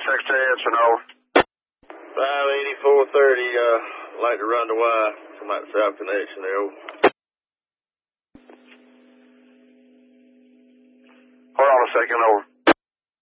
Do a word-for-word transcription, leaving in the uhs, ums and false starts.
Secretary, answer no. five eighty-four thirty, uh, like to run the wire from that south connection there. Hold on a second, over.